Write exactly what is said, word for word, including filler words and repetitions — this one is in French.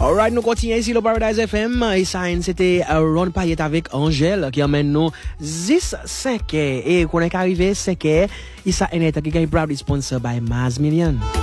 Alright, nous continuons ici le Paradise F M. Et ça, c'était Ron Payet avec Angèle qui emmène nous dix cinq et qu'on est arrivé cinq et ça est qui gagne proudly sponsor by Maz Million.